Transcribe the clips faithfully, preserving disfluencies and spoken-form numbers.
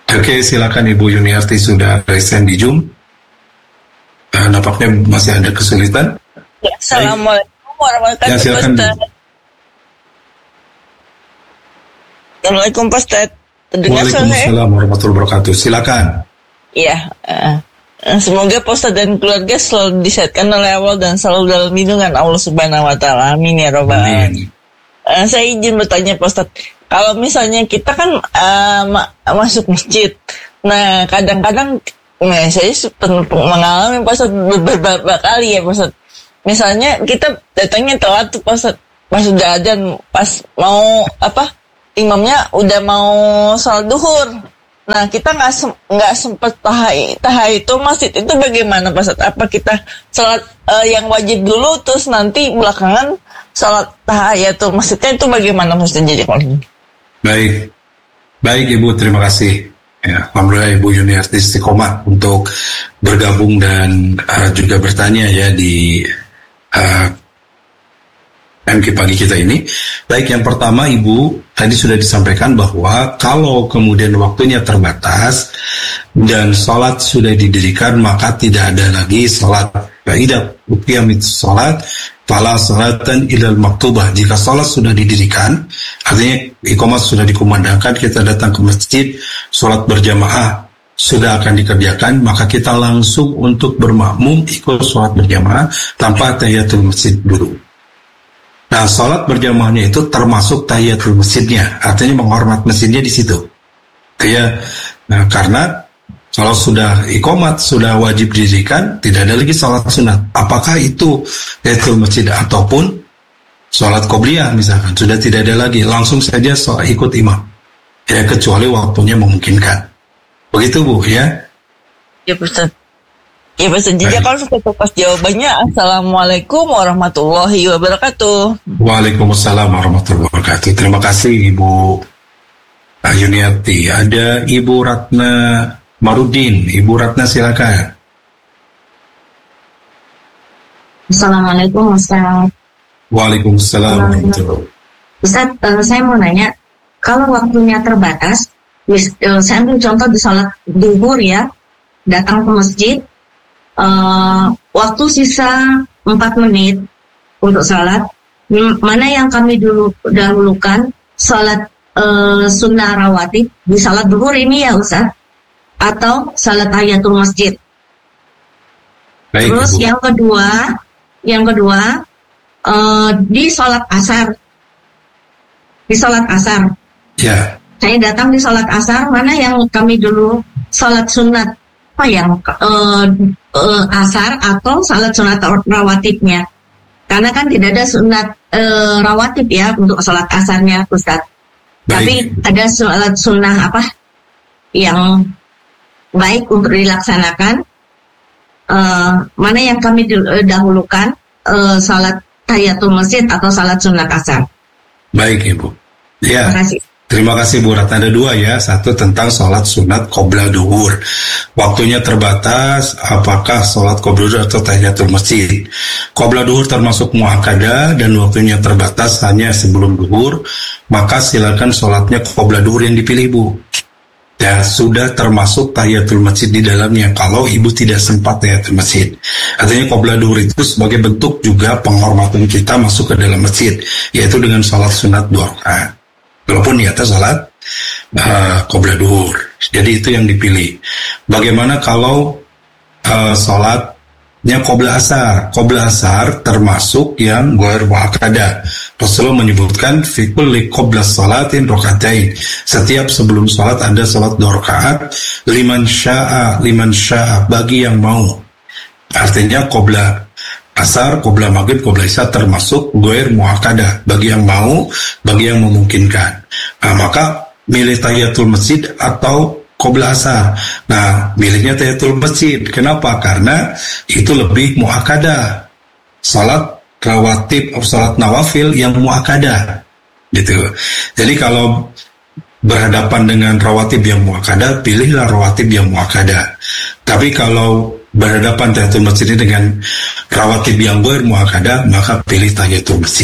Oke, silakan Ibu Yuniarti sudah resign di Zoom. Uh, nampaknya masih ada kesulitan. Ya, Assalamualaikum warahmatullahi ya, wabarakatuh. Assalamualaikum Pak Ustaz. Waalaikumsalam warahmatullahi wabarakatuh. Silakan. Iya. Uh, semoga Pak Ustaz dan keluarga selalu disehatkan oleh Allah dan selalu dalam lindungan Allah Subhanahu Wa Taala. Amin ya Rabbal Alamin. Uh, saya izin bertanya Pak Ustaz. Kalau misalnya kita kan uh, ma- masuk masjid, nah kadang-kadang, nah saya mengalami Pak Ustaz beberapa kali ya Pak Ustaz. Misalnya kita datangnya telat tuh Pak Ustaz, pas udah adzan, pas mau apa, imamnya udah mau salat duhur. Nah kita nggak sem- nggak sempat tahai tahiyatul masjid, itu bagaimana Pak Ustaz? Apa kita salat uh, yang wajib dulu, terus nanti belakangan salat tahiyatul masjidnya itu bagaimana Pak Ustaz? Jadi kalau Baik, baik Ibu, terima kasih. Ya, alhamdulillah Ibu Yuniarti istiqomah untuk bergabung dan uh, juga bertanya ya di uh, M K pagi kita ini. Baik, yang pertama Ibu, tadi sudah disampaikan bahwa kalau kemudian waktunya terbatas dan sholat sudah didirikan, maka tidak ada lagi sholat. Faidah uqiyamit sholat fala sholatan ilal maktubah. Jika sholat sudah didirikan, artinya iqamah sudah dikumandangkan, kita datang ke masjid, sholat berjamaah sudah akan dikerjakan, maka kita langsung untuk bermakmum ikut sholat berjamaah tanpa tahiyatul masjid dulu. Nah, sholat berjamaahnya itu termasuk tahiyatul masjidnya, artinya menghormat masjidnya di situ. Ya, nah karena kalau sudah iqamat, sudah wajib didirikan, tidak ada lagi sholat sunat. Apakah itu tahiyatul masjid ataupun sholat qobliyah misalkan, sudah tidak ada lagi, langsung saja sholat ikut imam. Ya, kecuali waktunya memungkinkan. Begitu Bu, ya? Ya Ustaz. Ya Ustaz, jadi kalau sudah pas jawabannya, Assalamualaikum warahmatullahi wabarakatuh. Waalaikumsalam warahmatullahi wabarakatuh. Terima kasih Ibu Yuniarti. Ada Ibu Ratna Marudin. Ibu Ratna silakan. Assalamualaikum warahmatullahi wabarakatuh. Waalaikumsalam warahmatullahi wabarakatuh. Ustaz, uh, saya mau nanya, kalau waktunya terbatas, mis, uh, saya ambil contoh di sholat duhur ya, datang ke masjid, uh, waktu sisa empat menit untuk sholat, mana yang kami dulu dahulukan, sholat uh, sunnah rawatib di sholat duhur ini ya Ustaz, atau salat tahiyatul masjid. Baik, terus Ibu. yang kedua, yang kedua uh, di salat asar, di salat asar. Ya. Saya datang di salat asar, mana yang kami dulu salat sunat, apa yang uh, uh, asar atau salat sunat rawatibnya? Karena kan tidak ada sunat uh, rawatib ya untuk salat asarnya, Ustaz. Baik. Tapi ada salat sunnah apa yang baik untuk dilaksanakan, uh, mana yang kami dahulukan, uh, salat tahiyatul masjid atau salat sunat asar. Baik Ibu. Ya. Terima kasih. Terima kasih Bu Ratna. Ada dua ya. Satu tentang sholat sunat qobla duhur. Waktunya terbatas, apakah sholat qobla duhur atau tahiyatul masjid. Qobla duhur termasuk muakkadah dan waktunya terbatas hanya sebelum duhur, maka silakan sholatnya qobla duhur yang dipilih Bu. Ya, sudah termasuk tahiyatul masjid di dalamnya kalau Ibu tidak sempat tahiyatul masjid. Artinya qobla duhur itu sebagai bentuk juga penghormatan kita masuk ke dalam masjid, yaitu dengan sholat sunat dua rakaat. Walaupun niatnya sholat uh, qobla duhur. Jadi itu yang dipilih. Bagaimana kalau uh, sholatnya qobla asar? Qobla asar termasuk yang ghair muakkadah. Rasulullah menyebutkan fi kulli qobla sholatin rakaatain. Setiap sebelum sholat ada sholat dua rakaat. Liman sya'a, liman sya'a, bagi yang mau. Artinya qobla asar, qobla maghrib, qobla isya termasuk ghair muakkadah, bagi yang mau, bagi yang memungkinkan. Nah, maka milih tahiyatul masjid atau qobla asar. Nah, milihnya tahiyatul masjid. Kenapa? Karena itu lebih muakkadah. Salat rawatib atau salat nawafil yang muakkadah. Gitu. Jadi kalau berhadapan dengan rawatib yang muakkadah, pilihlah rawatib yang muakkadah. Tapi kalau berhadapan tahiyatul masjid dengan rawatib yang ghair muakkadah, maka pilih tahiyatul masjid.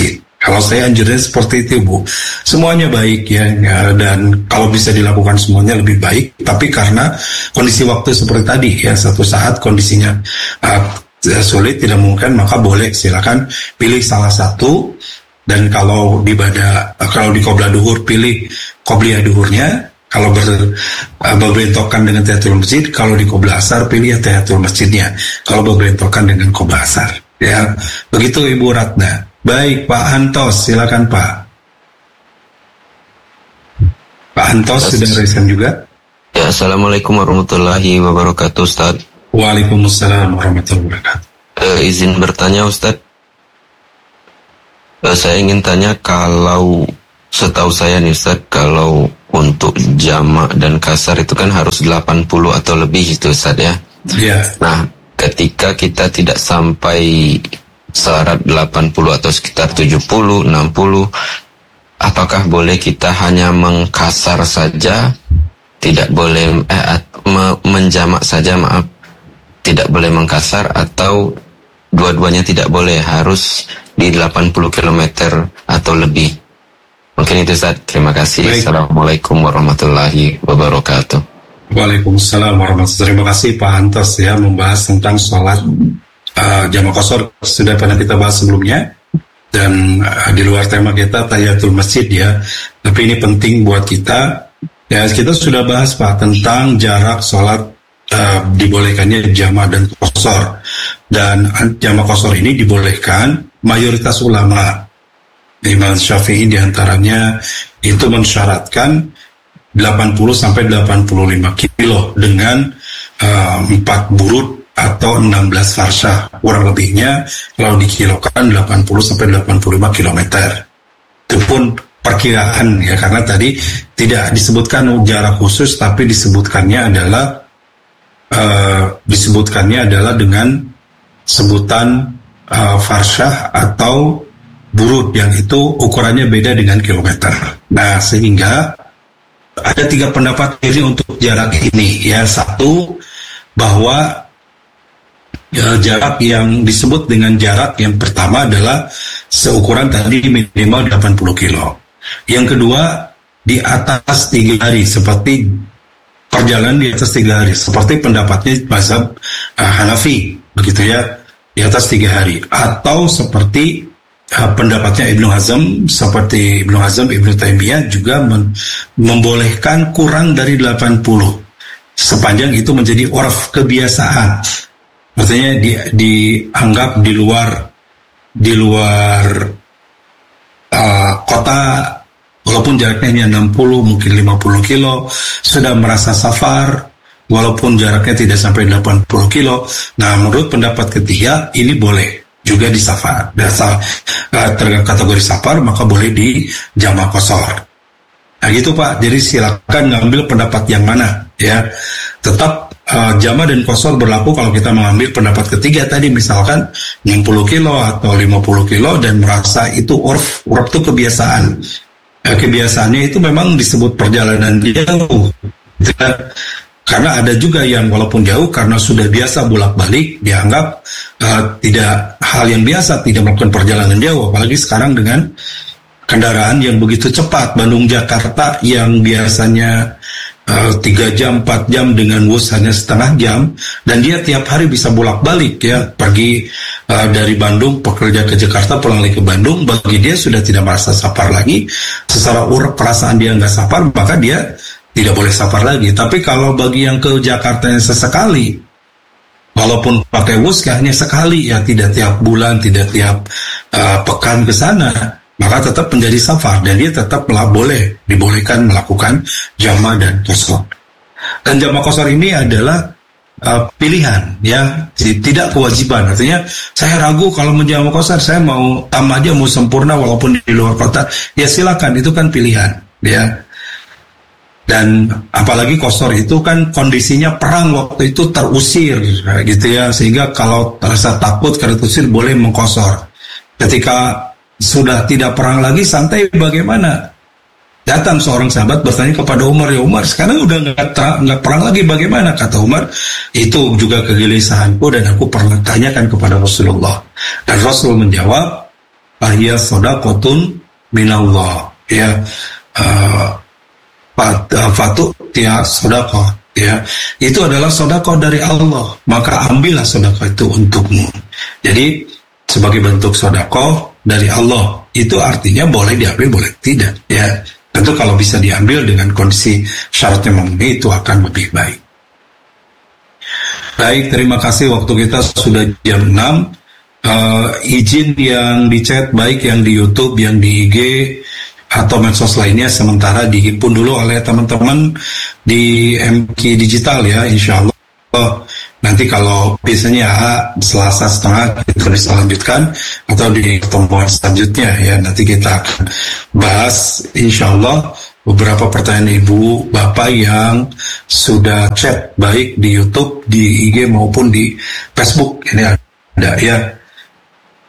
Kalau saya anjurnya seperti itu, Bu. Semuanya baik ya, ya, dan kalau bisa dilakukan semuanya lebih baik. Tapi karena kondisi waktu seperti tadi ya, satu saat kondisinya uh, sulit, tidak mungkin, maka boleh silakan pilih salah satu. Dan kalau di ibadah, uh, kalau di qobla duhur pilih qobliyah duhurnya. Kalau ber, uh, berbentokan dengan tahiyatul masjid, kalau di qobla asar pilih tahiyatul masjidnya. Kalau berbentokan dengan qobla asar, ya begitu Ibu Ratna. Baik, Pak Antos, silakan Pak. Pak Antos sudah resen juga. Ya, Assalamualaikum warahmatullahi wabarakatuh, Ustaz. Waalaikumsalam warahmatullahi wabarakatuh. Uh, izin bertanya, Ustaz. Uh, saya ingin tanya, kalau setahu saya nih Ustaz, kalau untuk jamak dan kasar itu kan harus delapan puluh atau lebih itu Ustaz ya. Iya. Nah, ketika kita tidak sampai syarat delapan puluh atau sekitar tujuh puluh, enam puluh, apakah boleh kita hanya mengkasar saja, tidak boleh eh, me, menjamak saja, maaf, tidak boleh mengkasar, atau dua-duanya tidak boleh, harus di delapan puluh kilometer atau lebih? Mungkin itu Ustaz. Terima kasih. Baik. Assalamualaikum warahmatullahi wabarakatuh. Waalaikumsalam warahmatullahi wabarakatuh. Terima kasih Pak Antos ya, membahas tentang sholat Uh, jamak qashar. Sudah pernah kita bahas sebelumnya, dan uh, di luar tema kita tahiyatul masjid ya, tapi ini penting buat kita ya. Kita sudah bahas Pak tentang jarak sholat uh, dibolehkannya jamak dan qashar, dan jamak qashar ini dibolehkan mayoritas ulama. Imam Syafi'i diantaranya itu mensyaratkan delapan puluh sampai delapan puluh lima kilo dengan uh, empat burud atau enam belas farsyah, kurang lebihnya kalau dikilokan delapan puluh sampai delapan puluh lima kilometer. Itu pun perkiraan ya, karena tadi tidak disebutkan jarak khusus, tapi disebutkannya adalah uh, disebutkannya adalah dengan sebutan uh, farsyah atau burud, yang itu ukurannya beda dengan kilometer. Nah, sehingga ada tiga pendapat ini untuk jarak ini ya. Satu, bahwa ya, jarak yang disebut dengan jarak yang pertama adalah seukuran tadi minimal delapan puluh kilo. Yang kedua, di atas tiga hari, seperti perjalanan di atas tiga hari, seperti pendapatnya mazhab uh, Hanafi, begitu ya, di atas tiga hari. Atau seperti uh, pendapatnya Ibnu Hazm, seperti Ibnu Hazm, Ibnu Taimiyah juga men- membolehkan kurang dari delapan puluh, sepanjang itu menjadi urf, kebiasaan. Artinya di, dianggap di luar di luar uh, kota, walaupun jaraknya hanya enam puluh, mungkin lima puluh kilo, sudah merasa safar, walaupun jaraknya tidak sampai delapan puluh kilo. Nah, menurut pendapat ketiga, ini boleh juga di safar. Dasar uh, terkategori safar, maka boleh di jamak qashar. Nah gitu Pak, jadi silakan ngambil pendapat yang mana ya. Tetap uh, jamak dan qashar berlaku kalau kita mengambil pendapat ketiga tadi, misalkan enam puluh kilo atau lima puluh kilo dan merasa itu urf, urf itu kebiasaan. Ya, kebiasaannya itu memang disebut perjalanan jauh gitu kan? Karena ada juga yang walaupun jauh, karena sudah biasa bolak-balik, dianggap uh, tidak hal yang biasa, tidak melakukan perjalanan jauh. Apalagi sekarang dengan kendaraan yang begitu cepat, Bandung-Jakarta yang biasanya tiga uh, jam, empat jam, dengan bus hanya setengah jam, dan dia tiap hari bisa bolak-balik ya, pergi uh, dari Bandung bekerja ke Jakarta, pulang lagi ke Bandung. Bagi dia sudah tidak merasa safar lagi, secara urut perasaan dia nggak safar, maka dia tidak boleh safar lagi. Tapi kalau bagi yang ke Jakarta yang sesekali, walaupun pakai bus hanya sekali ya, tidak tiap bulan, tidak tiap uh, pekan ke sana, maka tetap menjadi safar, dan dia tetap boleh dibolehkan melakukan jamak dan qashar. Dan jamak qashar ini adalah uh, pilihan ya, tidak kewajiban. Artinya saya ragu kalau menjamak qashar, saya mau tam aja, mau sempurna walaupun di luar kota, ya silakan, itu kan pilihan ya. Dan apalagi qashar itu kan kondisinya perang waktu itu, terusir gitu ya, sehingga kalau terasa takut karena terusir boleh mengqashar. Ketika sudah tidak perang lagi, santai bagaimana? Datang seorang sahabat bertanya kepada Umar, ya Umar, sekarang udah nggak nggak perang lagi, bagaimana? Kata Umar, itu juga kegelisahanku dan aku pernah tanyakan kepada Rasulullah. Dan Rasul menjawab, ahya sodakotun minallah, ya. Uh, fatu tiya sodakoh, ya, itu adalah sodakoh dari Allah, maka ambillah sodakoh itu untukmu. Jadi sebagai bentuk sodakoh dari Allah, itu artinya boleh diambil, boleh tidak, ya. Tentu kalau bisa diambil dengan kondisi syaratnya memenuhi, itu akan lebih baik. Baik, terima kasih, waktu kita sudah jam enam. Uh, izin yang di chat, baik yang di YouTube, yang di I G atau medsos lainnya, sementara dihimpun dulu oleh teman-teman di M Q Digital, ya, insya Allah. Nanti kalau biasanya Selasa setengah kita bisa lanjutkan, atau di pertemuan selanjutnya, ya, nanti kita akan bahas insya Allah beberapa pertanyaan ibu bapak yang sudah chat, baik di YouTube, di I G maupun di Facebook. Ini ada, ya.